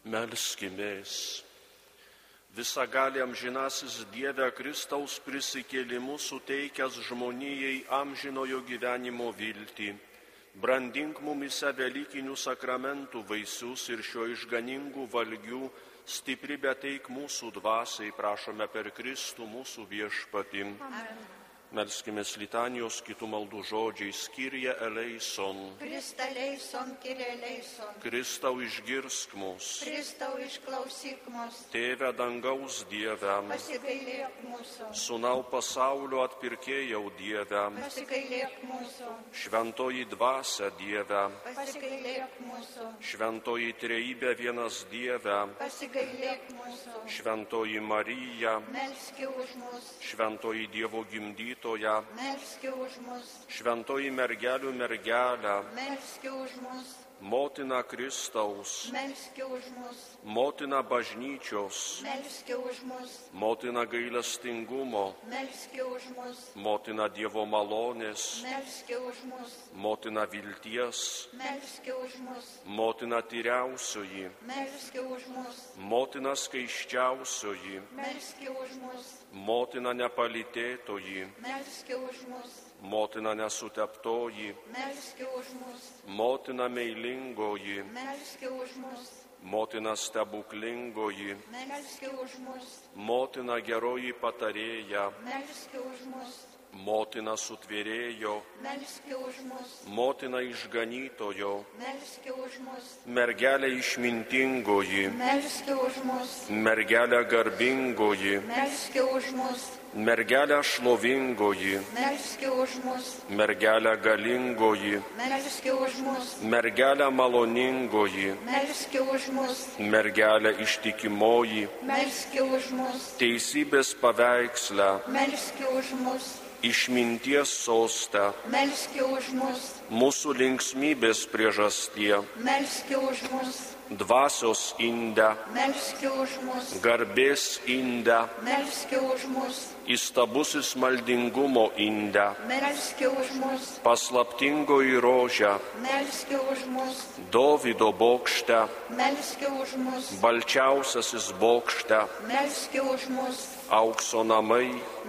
Melskimės. Visagali amžinasis Dieve, Kristaus prisikėlimu suteikęs žmonijai amžinojo gyvenimo viltį, brandink mumise velykinių sakramentų vaisius ir šio išganingų valgių stiprybę teik mūsų dvasiai, prašome per Kristų mūsų viešpatį. Amen. Melskimės litanijos kitų maldų žodžiais. Kyrie eleison. Krista eleison, Kyrie eleison. Kristau išgirsk mus. Kristau išklausyk mus. Tėve dangaus Dieve. Pasigailėk mūsų. Sūnau pasaulio atpirkėjau Dieve. Pasigailėk mūsų. Šventoji dvasia Dieve. Pasigailėk mūsų. Šventoji trejybė vienas Dieve. Pasigailėk mūsų. Šventoji Marija. Melski už mus. Šventoji Dievo gimdytoja. Melski už mus. Šventoji mergelių mergelė. Melski už mus. Motina Kristaus. Melski už mus. Motina bažnyčios. Melski už mus. Motina gailestingumo. Melski už mus. Motina Dievo malonės. Melski už mus. Motina vilties. Melski už mus. Motina tyriausioji. Melski už mus. Motina skaiščiausioji. Melski už mus. Motina nepalytėtoji. Melski už mus. Motina nesuteptoji. Melski už mus. Motina meilingoji. Melski už mus. Motina stebuklingoji. Melski už mus. Motina geroji patarėja. Melski už mus. Motina sutvėrėjo. Melski už mus. Motina išganytojo. Melski už mus. Mergelė išmintingoji. Melski už mus. Mergelė garbingoji. Melski už mus. Mergelė šlovingoji. Melski už mus. Mergelė galingoji. Melski už mus. Mergelė maloningoji. Melski už mus. Mergelė ištikimoji. Melski už mus. Teisybės paveiksle. Melski už mus. Išminties soste. Melski už mus. Mūsų linksmybės priežastie. Melski už mus. Dvasios inde. Melski už mus. Garbės inde. Melski už mus. Įstabusis maldingumo inde. Melski už mus. Paslaptingoji rožė. Melski už mus. Dovydo bokšte. Melski už mus. Balčiausiasis bokšte. Melski už mus. Aukso namai.